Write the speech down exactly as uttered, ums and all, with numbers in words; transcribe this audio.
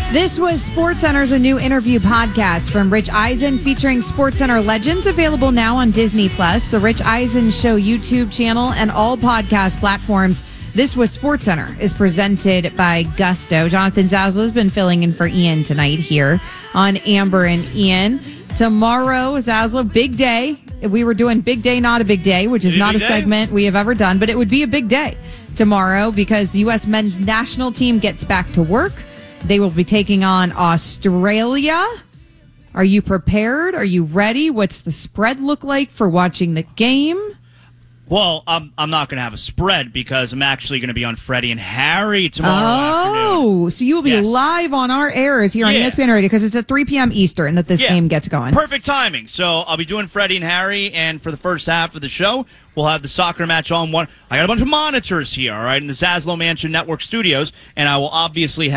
This was SportsCenter's a new interview podcast from Rich Eisen featuring SportsCenter legends, available now on Disney Plus, the Rich Eisen Show YouTube channel, and all podcast platforms. This was SportsCenter is presented by Gusto. Jonathan Zaslow has been filling in for Ian tonight here on Amber and Ian. Tomorrow, Zaslow, big day. We were doing Big Day, Not a Big Day, which is not a segment we have ever done, but it would be a big day tomorrow because the U S men's national team gets back to work. They will be taking on Australia. Are you prepared? Are you ready? What's the spread look like for watching the game? Well, I'm I'm not going to have a spread because I'm actually going to be on Freddie and Harry tomorrow Oh, afternoon. so you will be Yes. live on our airs here on Yeah. E S P N Radio because it's at three p.m. Eastern that this Yeah. game gets going. Perfect timing. So I'll be doing Freddie and Harry, and for the first half of the show, we'll have the soccer match on one. I got a bunch of monitors here, all right, in the Zaslow Mansion Network studios, and I will obviously have